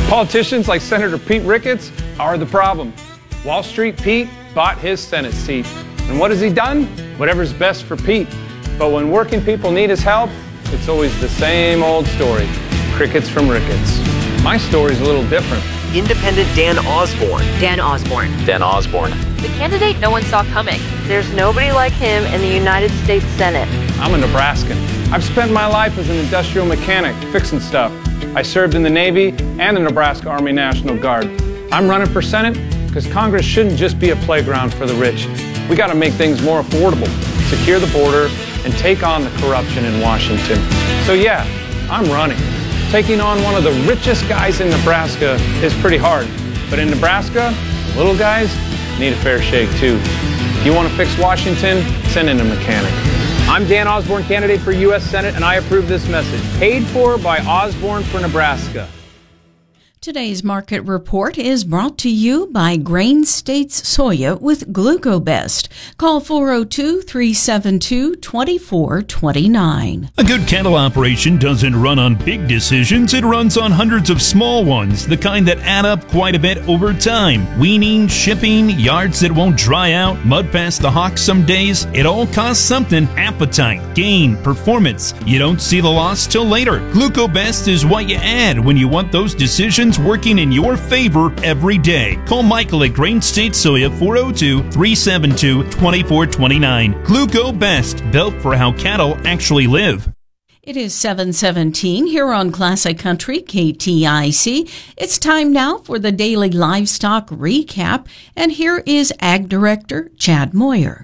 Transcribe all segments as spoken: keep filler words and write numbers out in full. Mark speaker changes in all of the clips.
Speaker 1: Politicians like Senator Pete Ricketts are the problem. Wall Street Pete bought his Senate seat. And what has he done? Whatever's best for Pete. But when working people need his help, it's always the same old story. Crickets from Ricketts. My story's a little different.
Speaker 2: Independent Dan Osborne.
Speaker 3: Dan Osborne.
Speaker 4: Dan Osborne.
Speaker 5: The candidate no one saw coming.
Speaker 6: There's nobody like him in the United States Senate.
Speaker 1: I'm a Nebraskan. I've spent my life as an industrial mechanic, fixing stuff. I served in the Navy and the Nebraska Army National Guard. I'm running for Senate because Congress shouldn't just be a playground for the rich. We got to make things more affordable, secure the border, and take on the corruption in Washington. So yeah, I'm running. Taking on one of the richest guys in Nebraska is pretty hard. But in Nebraska, the little guys need a fair shake too. If you want to fix Washington, send in a mechanic.
Speaker 7: I'm Dan Osborne, candidate for U S Senate, and I approve this message. Paid for by Osborne for Nebraska.
Speaker 8: Today's market report is brought to you by Grain States Soya with GlucoBest. Call four oh two, three seven two, two four two nine.
Speaker 9: A good cattle operation doesn't run on big decisions. It runs on hundreds of small ones, the kind that add up quite a bit over time. Weaning, shipping, yards that won't dry out, mud past the hawk some days. It all costs something. Appetite, gain, performance. You don't see the loss till later. GlucoBest is what you add when you want those decisions working in your favor every day. Call Michael at Grain State Soya, four oh two, three seven two, two four two nine. GlucoBest, built for how cattle actually live.
Speaker 8: It is seven seventeen here on Classic Country, K T I C. It's time now for the Daily Livestock Recap, and here is Ag Director Chad Moyer.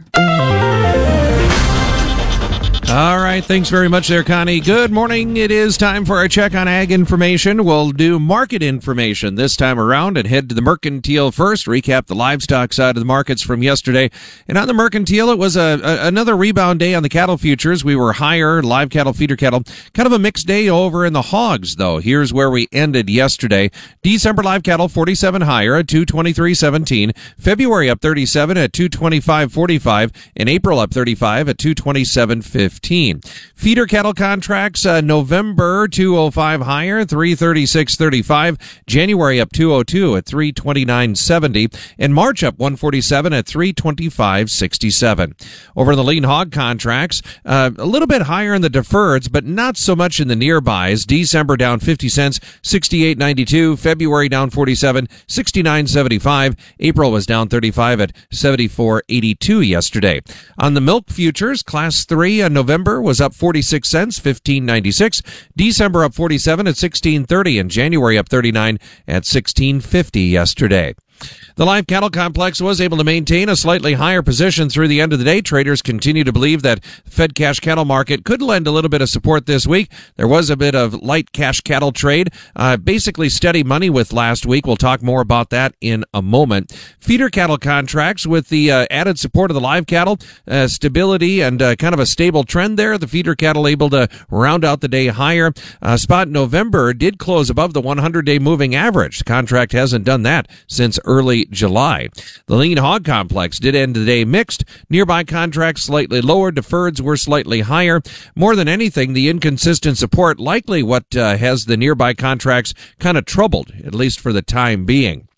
Speaker 10: All right, thanks very much there, Connie. Good morning. It is time for our check on ag information. We'll do market information this time around and head to the mercantile first, recap the livestock side of the markets from yesterday. And on the mercantile, it was a, a another rebound day on the cattle futures. We were higher, live cattle, feeder cattle. Kind of a mixed day over in the hogs, though. Here's where we ended yesterday. December live cattle, forty-seven higher at two twenty-three seventeen. February up thirty-seven at two twenty-five forty-five. And April up thirty-five at two twenty-seven fifteen. Feeder cattle contracts, uh, November two oh five higher, three thirty-six thirty-five. January up two oh two at three twenty-nine seventy. And March up one forty-seven at three twenty-five sixty-seven. Over in the lean hog contracts, uh, a little bit higher in the deferreds, but not so much in the nearbys. December down fifty cents, sixty-eight ninety-two. February down forty-seven, sixty-nine seventy-five. April was down thirty-five at seventy-four eighty-two yesterday. On the milk futures, class three on November was up forty-six cents, fifteen ninety-six. December up forty-seven at sixteen thirty, and January up thirty-nine at sixteen fifty yesterday. The live cattle complex was able to maintain a slightly higher position through the end of the day. Traders continue to believe that the fed cash cattle market could lend a little bit of support this week. There was a bit of light cash cattle trade, uh, basically steady money with last week. We'll talk more about that in a moment. Feeder cattle contracts with the uh, added support of the live cattle, uh, stability and uh, kind of a stable trend there. The feeder cattle able to round out the day higher. Uh, spot November did close above the one hundred day moving average. The contract hasn't done that since early July. The lean hog complex did end the day mixed. Nearby contracts slightly lower. Deferreds were slightly higher. More than anything, the inconsistent support likely what uh, has the nearby contracts kind of troubled, at least for the time being.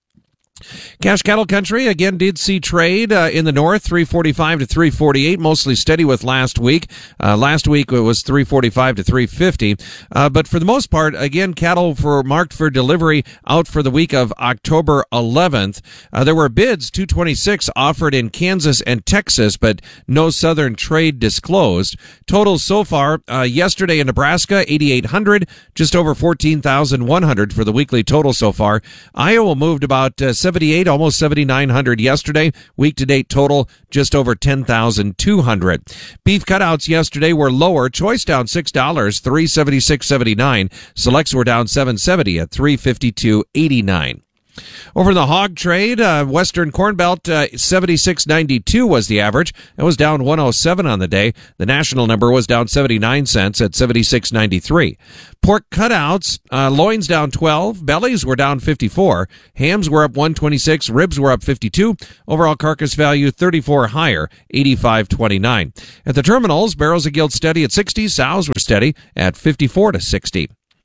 Speaker 10: Cash cattle country again did see trade uh, in the north, three forty-five to three forty-eight, mostly steady with last week. Uh, last week it was three forty-five to three fifty, uh, but for the most part, again, cattle for marked for delivery out for the week of October eleventh. Uh, there were bids two twenty-six offered in Kansas and Texas, but no southern trade disclosed. Totals so far uh, yesterday in Nebraska, eighty-eight hundred, just over fourteen thousand one hundred for the weekly total so far. Iowa moved about uh, seventy-eight, almost seventy-nine hundred yesterday. Week to date total just over ten thousand two hundred. Beef cutouts yesterday were lower. Choice down six dollars, three seventy-six seventy-nine. Selects were down seven seventy at three fifty-two eighty-nine. Over in the hog trade, uh, Western Corn Belt, uh, seventy-six ninety-two was the average. It was down one oh seven on the day. The national number was down seventy-nine cents at seventy-six ninety-three. Pork cutouts, uh, loins down twelve, bellies were down fifty-four, hams were up one twenty-six, ribs were up fifty-two. Overall carcass value thirty-four higher, eighty-five twenty-nine. At the terminals, barrels of gilt steady at sixty, sows were steady at fifty-four to sixty.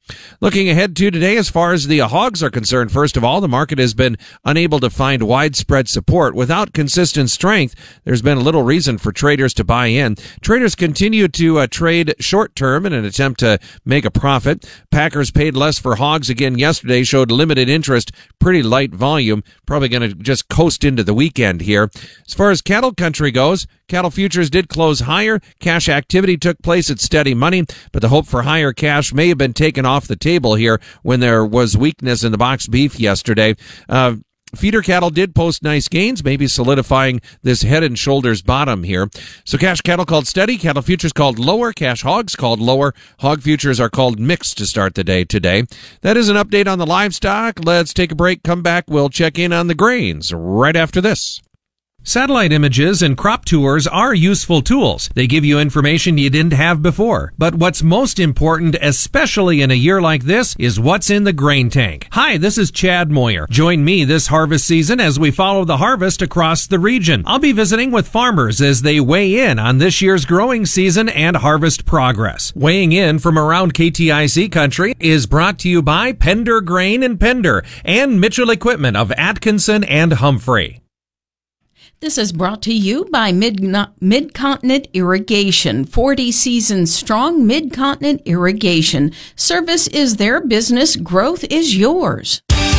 Speaker 10: Looking ahead to today, as far as the hogs are concerned, first of all, the market has been unable to find widespread support. Without consistent strength, there's been little reason for traders to buy in. Traders continue to uh, trade short-term in an attempt to make a profit. Packers paid less for hogs again yesterday, showed limited interest, pretty light volume, probably going to just coast into the weekend here. As far as cattle country goes, cattle futures did close higher. Cash activity took place at steady money, but the hope for higher cash may have been taken off the table here when there was weakness in the box beef yesterday. Uh, Feeder cattle did post nice gains, maybe solidifying this head and shoulders bottom here. So cash cattle called steady, cattle futures called lower, cash hogs called lower, hog futures are called mixed to start the day today. That is an update on the livestock. Let's take a break, come back, we'll check in on the grains right after this.
Speaker 3: Satellite images and crop tours are useful tools. They give you information you didn't have before. But what's most important, especially in a year like this, is what's in the grain tank. Hi, this is Chad Moyer. Join me this harvest season as we follow the harvest across the region. I'll be visiting with farmers as they weigh in on this year's growing season and harvest progress. Weighing in from around K T I C country is brought to you by Pender Grain and Pender and Mitchell Equipment of Atkinson and Humphrey.
Speaker 8: This is brought to you by Mid- Mid-Continent Irrigation. forty seasons strong, Mid-Continent Irrigation. Service is their business. Growth is yours.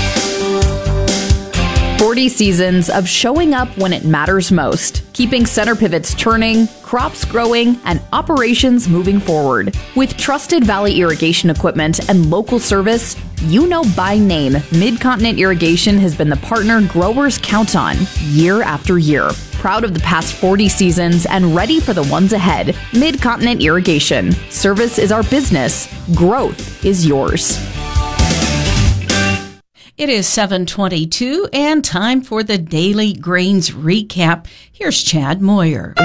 Speaker 4: forty seasons of showing up when it matters most, keeping center pivots turning, crops growing, and operations moving forward. With trusted Valley irrigation equipment and local service, you know by name, Mid-Continent Irrigation has been the partner growers count on year after year. Proud of the past forty seasons and ready for the ones ahead. Mid-Continent Irrigation. Service is our business. Growth is yours.
Speaker 8: It is seven twenty-two and time for the Daily Grains Recap. Here's Chad Moyer.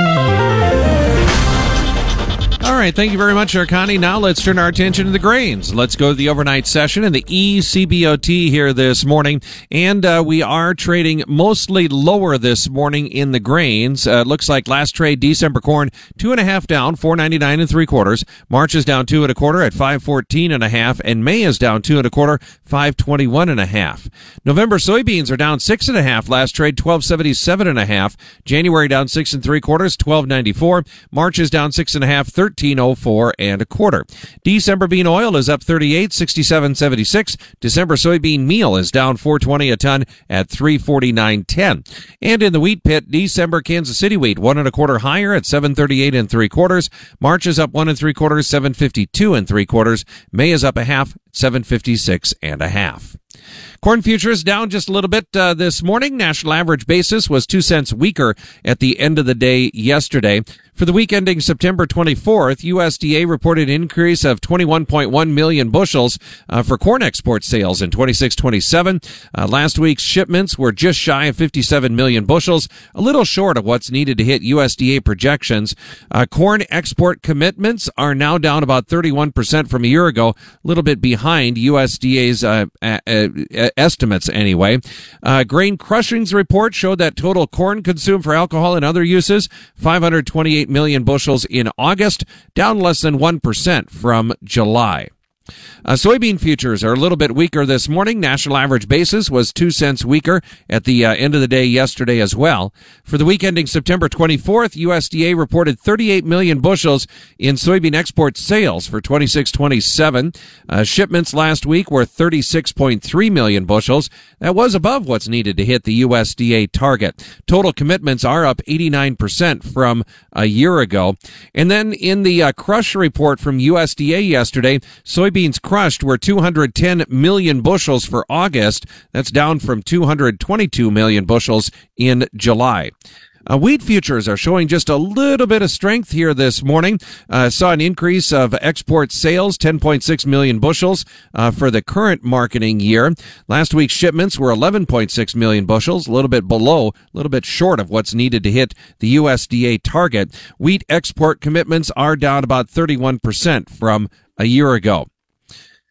Speaker 10: All right, thank you very much, Arcani. Now let's turn our attention to the grains. Let's go to the overnight session in the E C B O T here this morning, and uh, we are trading mostly lower this morning in the grains. Uh, looks like last trade, December corn, two and a half down, four ninety-nine and three quarters. March is down two and a quarter at five fourteen and a half, and May is down two and a quarter, five twenty-one and a half. November soybeans are down six and a half. Last trade, twelve seventy-seven and a half. January down six and three quarters, twelve ninety-four. March is down six and a half, thirteen oh four and a quarter. December bean oil is up thirty-eight, sixty-seven seventy-six. December soybean meal is down four twenty a ton at three forty-nine ten. And in the wheat pit, December Kansas City wheat one and a quarter higher at seven thirty-eight and three quarters. March is up one and three quarters, seven fifty-two and three quarters. May is up a half, seven fifty-six and a half. Corn futures down just a little bit uh, this morning. National average basis was two cents weaker at the end of the day yesterday. For the week ending September twenty-fourth, U S D A reported an increase of twenty-one point one million bushels uh, for corn export sales in twenty-six twenty-seven. Uh, last week's shipments were just shy of fifty-seven million bushels, a little short of what's needed to hit U S D A projections. Uh, corn export commitments are now down about thirty-one percent from a year ago, a little bit behind U S D A's uh, uh, uh, estimates anyway. Uh, grain crushings report showed that total corn consumed for alcohol and other uses, five hundred twenty-eight million bushels in August, down less than one percent from July. Uh, soybean futures are a little bit weaker this morning. National average basis was two cents weaker at the uh, end of the day yesterday as well. For the week ending September twenty-fourth, U S D A reported thirty-eight million bushels in soybean export sales for twenty-six twenty-seven. Uh, shipments last week were thirty-six point three million bushels. That was above what's needed to hit the U S D A target. Total commitments are up eighty-nine percent from a year ago. And then in the uh, crush report from U S D A yesterday, soybean Soybeans crushed were two hundred ten million bushels for August. That's down from two hundred twenty-two million bushels in July. Uh, wheat futures are showing just a little bit of strength here this morning. Uh, saw an increase of export sales, ten point six million bushels uh, for the current marketing year. Last week's shipments were eleven point six million bushels, a little bit below, a little bit short of what's needed to hit the U S D A target. Wheat export commitments are down about thirty-one percent from a year ago.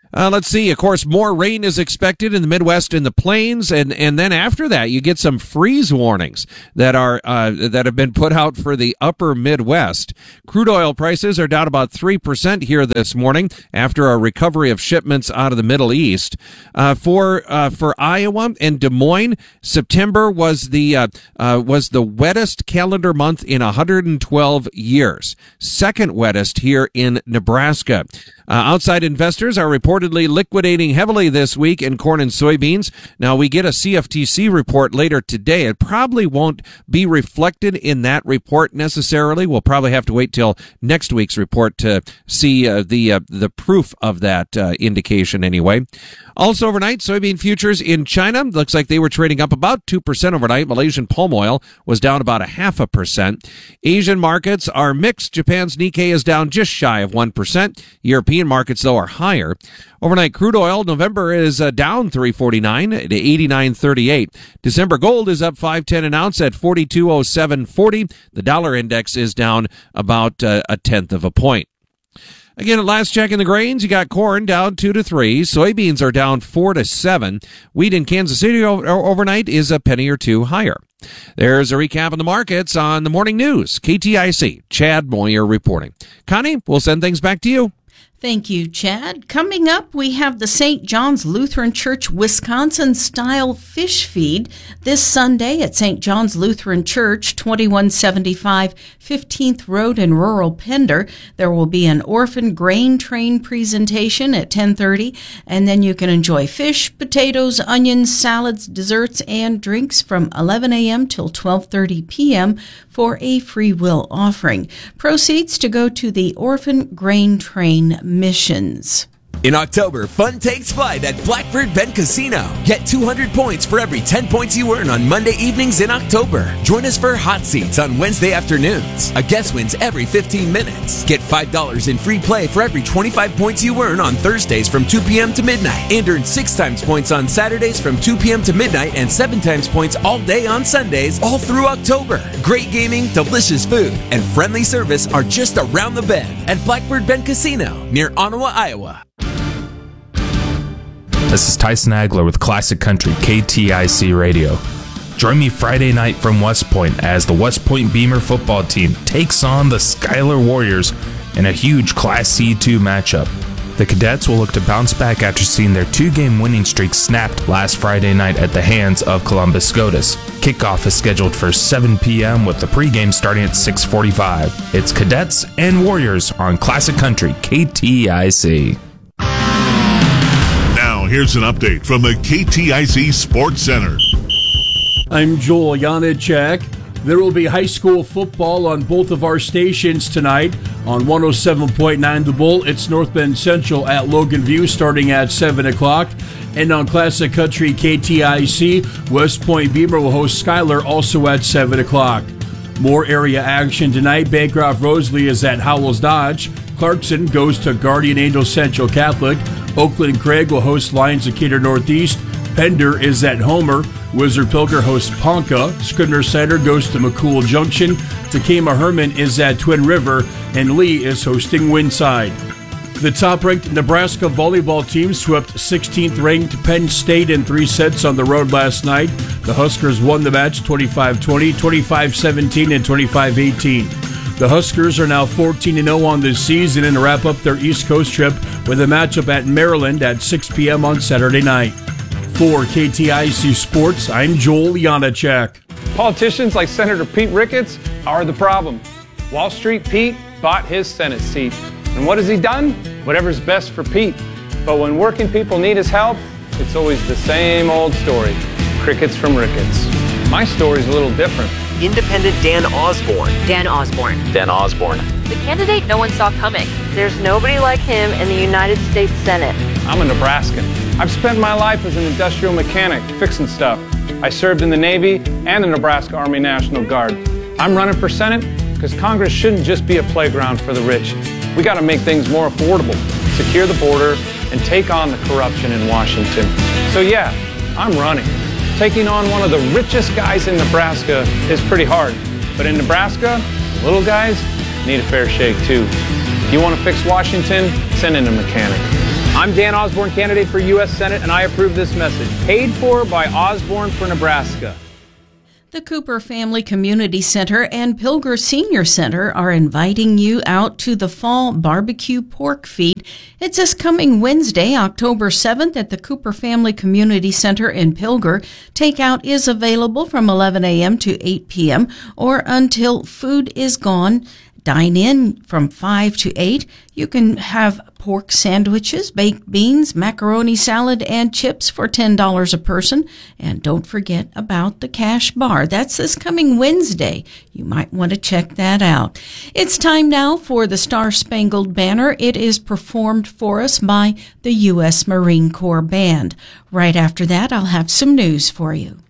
Speaker 10: Uh, let's see. Of course, more rain is expected in the Midwest and the Plains, and, and then after that, you get some freeze warnings that are uh, that have been put out for the upper Midwest. Crude oil prices are down about three percent here this morning after a recovery of shipments out of the Middle East. Uh, for uh, for Iowa and Des Moines, September was the uh, uh, was the wettest calendar month in one hundred twelve years. Second wettest here in Nebraska. Uh, outside investors are reportedly liquidating heavily this week in corn and soybeans. Now, we get a C F T C report later today. It probably won't be reflected in that report necessarily. We'll probably have to wait till next week's report to see uh, the uh, the proof of that uh, indication anyway. Also overnight, soybean futures in China, looks like they were trading up about two percent overnight. Malaysian palm oil was down about a half a percent. Asian markets are mixed. Japan's Nikkei is down just shy of one percent. European markets, though, are higher. Overnight crude oil, November is uh, down three forty-nine to eighty-nine thirty-eight. December gold is up five ten an ounce at forty-two oh seven forty. The dollar index is down about uh, a tenth of a point. Again, at last check in the grains, you got corn down two to three. Soybeans are down four to seven. Wheat in Kansas City overnight is a penny or two higher. There's a recap of the markets on the morning news. K T I C, Chad Moyer reporting. Connie, we'll send things back to you.
Speaker 8: Thank you, Chad. Coming up, we have the Saint John's Lutheran Church Wisconsin-style fish feed this Sunday at Saint John's Lutheran Church, twenty-one seventy-five fifteenth Road in rural Pender. There will be an orphan grain train presentation at ten thirty, and then you can enjoy fish, potatoes, onions, salads, desserts, and drinks from eleven a.m. till twelve thirty p.m. for a free will offering. Proceeds to go to the Orphan Grain Train missions.
Speaker 11: In October, fun takes flight at Blackbird Bend Casino. Get two hundred points for every ten points you earn on Monday evenings in October. Join us for hot seats on Wednesday afternoons. A guest wins every fifteen minutes. Get five dollars in free play for every twenty-five points you earn on Thursdays from two p.m. to midnight. And earn six times points on Saturdays from two p.m. to midnight and seven times points all day on Sundays, all through October. Great gaming, delicious food, and friendly service are just around the bend at Blackbird Bend Casino near Ottawa, Iowa.
Speaker 12: This is Tyson Agler with Classic Country K T I C Radio. Join me Friday night from West Point as the West Point Beamer football team takes on the Schuyler Warriors in a huge Class C two matchup. The Cadets will look to bounce back after seeing their two-game winning streak snapped last Friday night at the hands of Columbus SCOTUS. Kickoff is scheduled for seven p.m. with the pregame starting at six forty-five. It's Cadets and Warriors on Classic Country K T I C.
Speaker 13: Here's an update from the K T I C Sports Center.
Speaker 14: I'm Joel Janacek. There will be high school football on both of our stations tonight. On one oh seven point nine The Bull, it's North Bend Central at Logan View starting at seven o'clock. And on Classic Country K T I C, West Point Beamer will host Schuyler also at seven o'clock. More area action tonight. Bancroft Rosalie is at Howells Dodge. Clarkson goes to Guardian Angel Central Catholic. Oakland Craig will host Lions Decatur Northeast. Pender is at Homer. Wizard Pilger hosts Ponca. Scribner Center goes to McCool Junction. Takema Herman is at Twin River. And Lee is hosting Winside. The top-ranked Nebraska volleyball team swept sixteenth-ranked Penn State in three sets on the road last night. The Huskers won the match twenty-five twenty, twenty-five seventeen, and twenty-five eighteen. The Huskers are now fourteen and oh on this season and wrap up their East Coast trip with a matchup at Maryland at six p.m. on Saturday night. For K T I C Sports, I'm Joel Janacek.
Speaker 1: Politicians like Senator Pete Ricketts are the problem. Wall Street Pete bought his Senate seat. And what has he done? Whatever's best for Pete. But when working people need his help, it's always the same old story. Crickets from Ricketts. My story's a little different.
Speaker 2: Independent Dan Osborne.
Speaker 5: Dan Osborne.
Speaker 2: Dan Osborne.
Speaker 5: The candidate no one saw coming.
Speaker 6: There's nobody like him in the United States Senate.
Speaker 1: I'm a Nebraskan. I've spent my life as an industrial mechanic, fixing stuff. I served in the Navy and the Nebraska Army National Guard. I'm running for Senate because Congress shouldn't just be a playground for the rich. We got to make things more affordable, secure the border, and take on the corruption in Washington. So yeah, I'm running. Taking on one of the richest guys in Nebraska is pretty hard. But in Nebraska, the little guys need a fair shake too. If you want to fix Washington, send in a mechanic.
Speaker 7: I'm Dan Osborne, candidate for U S Senate, and I approve this message. Paid for by Osborne for Nebraska.
Speaker 8: The Cooper Family Community Center and Pilger Senior Center are inviting you out to the Fall Barbecue Pork Feed. It's this coming Wednesday, October seventh at the Cooper Family Community Center in Pilger. Takeout is available from eleven a.m. to eight p.m. or until food is gone. Dine in from five to eight. You can have pork sandwiches, baked beans, macaroni salad, and chips for ten dollars a person. And don't forget about the cash bar. That's this coming Wednesday. You might want to check that out. It's time now for the Star Spangled Banner. It is performed for us by the U S Marine Corps Band. Right after that, I'll have some news for you.